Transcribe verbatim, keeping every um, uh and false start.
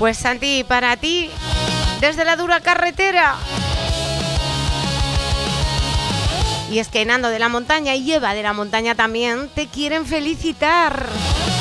Pues Santi, para ti, desde la dura carretera. Y es que Nando de la Montaña y Eva de la Montaña también te quieren felicitar.